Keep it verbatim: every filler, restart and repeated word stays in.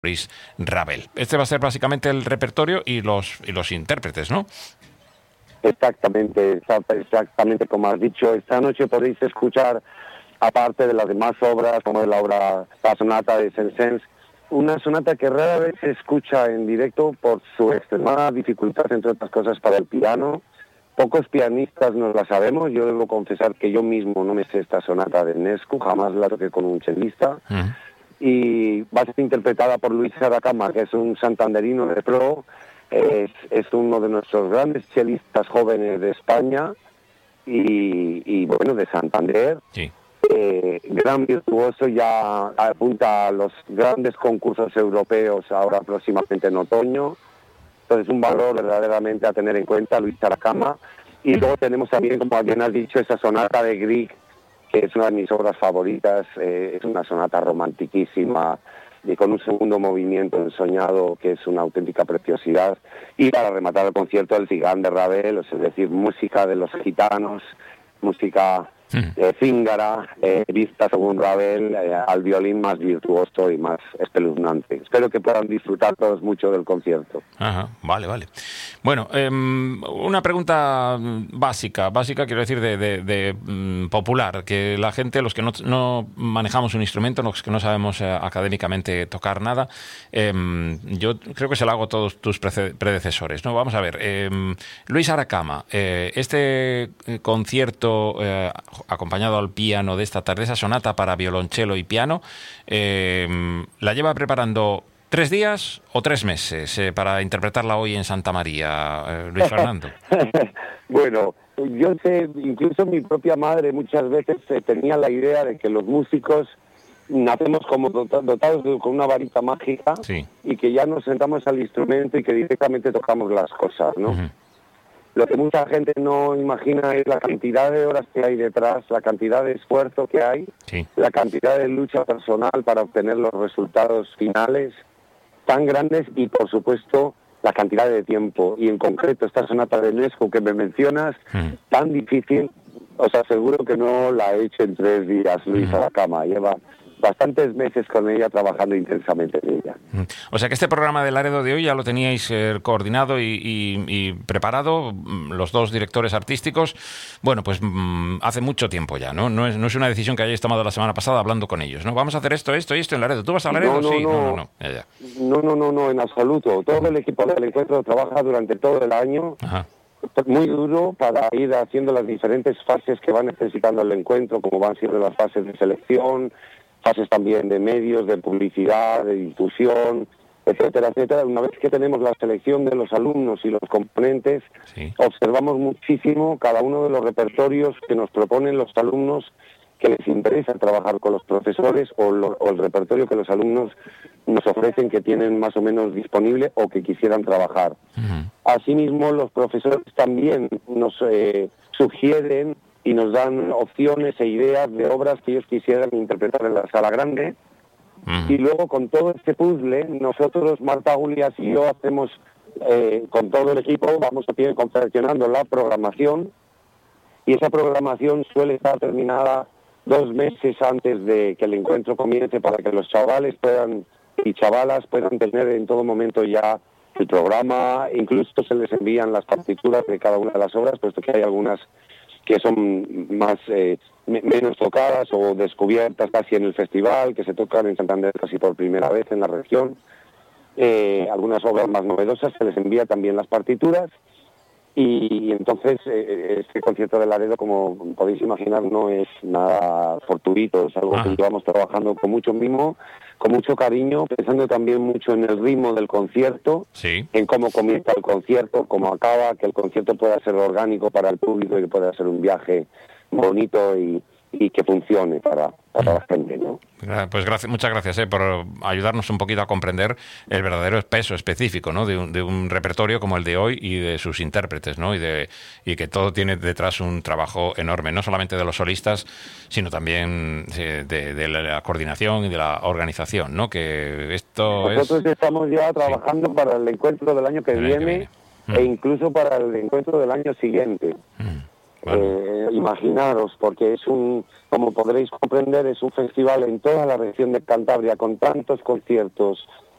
Luis Ravel. Este va a ser básicamente el repertorio y los y los intérpretes, ¿no? Exactamente, exactamente como has dicho. Esta noche podéis escuchar, aparte de las demás obras, como la obra, la sonata de Saint-Saëns, una sonata que rara vez se escucha en directo por su extremada dificultad, entre otras cosas, para el piano. Pocos pianistas nos la sabemos. Yo debo confesar que yo mismo no me sé esta sonata de Enescu, jamás la toqué con un chelista. Uh-huh. Y va a ser interpretada por Luis Aracama, que es un santanderino de pro, es, es uno de nuestros grandes chelistas jóvenes de España y, y bueno, de Santander. Sí. Eh, gran virtuoso, ya apunta a los grandes concursos europeos ahora próximamente en otoño. Entonces, un valor verdaderamente a tener en cuenta, Luis Aracama. Y luego tenemos también, como bien has dicho, esa sonata de Grieg, que es una de mis obras favoritas. Eh, es una sonata romantiquísima y con un segundo movimiento ensoñado que es una auténtica preciosidad. Y para rematar el concierto, el Cigán de Ravel, es decir, música de los gitanos, música eh, cíngara, eh, vista según Ravel, eh, al violín más virtuoso y más espeluznante. Espero que puedan disfrutar todos mucho del concierto. Ajá, vale, vale. Bueno, eh, una pregunta básica, básica quiero decir de, de, de um, popular, que la gente, los que no, no manejamos un instrumento, los que no sabemos eh, académicamente tocar nada, eh, yo creo que se lo hago a todos tus predecesores, ¿no? Vamos a ver, eh, Luis Aracama, eh, este concierto eh, acompañado al piano de esta tarde, esa sonata para violonchelo y piano, eh, la lleva preparando ¿tres días o tres meses eh, para interpretarla hoy en Santa María, eh, Luis Fernando? Bueno, yo sé, incluso mi propia madre muchas veces eh, tenía la idea de que los músicos nacemos como dotados de, con una varita mágica, sí, y que ya nos sentamos al instrumento y que directamente tocamos las cosas, ¿no? Uh-huh. Lo que mucha gente no imagina es la cantidad de horas que hay detrás, la cantidad de esfuerzo que hay, sí, la cantidad de lucha personal para obtener los resultados finales tan grandes y, por supuesto, la cantidad de tiempo. Y en concreto esta sonata de Enescu que me mencionas, mm. tan difícil, os aseguro que no la he hecho en tres días, Luis mm. Aracama. Lleva bastantes meses con ella, trabajando intensamente en ella. Mm. O sea que este programa de Laredo de hoy ya lo teníais eh, coordinado y, y, y preparado, los dos directores artísticos, bueno, pues mm, hace mucho tiempo ya, ¿no? No es, no es una decisión que hayáis tomado la semana pasada hablando con ellos, ¿no? Vamos a hacer esto, esto y esto en Laredo. ¿Tú vas a Laredo? No, no, sí, no, no, no, no. Ya, ya. no, no, no, no, en absoluto. Todo el equipo del encuentro trabaja durante todo el año. Ajá. Muy duro para ir haciendo las diferentes fases que va necesitando el encuentro, como van siendo las fases de selección, fases también de medios, de publicidad, de difusión, etcétera, etcétera. Una vez que tenemos la selección de los alumnos y los componentes, sí, observamos muchísimo cada uno de los repertorios que nos proponen los alumnos, que les interesa trabajar con los profesores, o, lo, o el repertorio que los alumnos nos ofrecen que tienen más o menos disponible o que quisieran trabajar. Uh-huh. Asimismo, los profesores también nos eh, sugieren y nos dan opciones e ideas de obras que ellos quisieran interpretar en la sala grande. Uh-huh. Y luego, con todo este puzzle, nosotros, Marta Julias y yo, hacemos, eh, con todo el equipo, vamos a ir confeccionando la programación, y esa programación suele estar terminada dos meses antes de que el encuentro comience, para que los chavales puedan y chavalas puedan tener en todo momento ya el programa. Incluso se les envían las partituras de cada una de las obras, puesto que hay algunas que son más eh, menos tocadas o descubiertas casi en el festival, que se tocan en Santander casi por primera vez en la región. Eh, algunas obras más novedosas se les envía también las partituras. Y entonces eh, este concierto de Laredo, como podéis imaginar, no es nada fortuito, es algo ah. que llevamos trabajando con mucho mimo, con mucho cariño, pensando también mucho en el ritmo del concierto, sí, en cómo comienza el concierto, cómo acaba, que el concierto pueda ser orgánico para el público y que pueda ser un viaje bonito y, y que funcione para, para la gente, ¿no? Pues gracias, muchas gracias eh, por ayudarnos un poquito a comprender el verdadero peso específico, ¿no?, de un, de un repertorio como el de hoy y de sus intérpretes, ¿no?, y de y que todo tiene detrás un trabajo enorme, no solamente de los solistas, sino también de, de, de la coordinación y de la organización, ¿no? Que esto Nosotros es... estamos ya trabajando sí. para el encuentro del año que el viene, año que viene. E incluso para el encuentro del año siguiente. Mm. Bueno. Eh, imaginaros, porque es un, como podréis comprender, es un festival en toda la región de Cantabria, con tantos conciertos